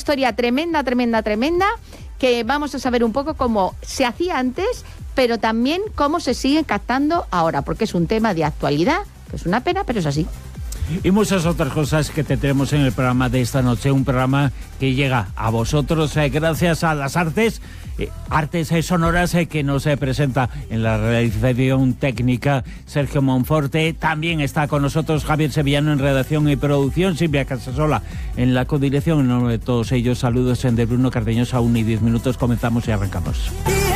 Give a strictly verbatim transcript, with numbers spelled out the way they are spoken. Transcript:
historia tremenda, tremenda, tremenda, que vamos a saber un poco cómo se hacía antes, pero también cómo se sigue captando ahora, porque es un tema de actualidad, que es una pena, pero es así. Y muchas otras cosas que tendremos en el programa de esta noche, un programa que llega a vosotros eh, gracias a las artes, eh, artes eh, sonoras eh, que nos eh, presenta en la realización técnica Sergio Monforte. También está con nosotros Javier Sevillano en redacción y producción, Silvia Casasola en la codirección. En nombre de todos ellos, saludos en de Bruno Cardeñosa, uno y diez minutos, comenzamos y arrancamos.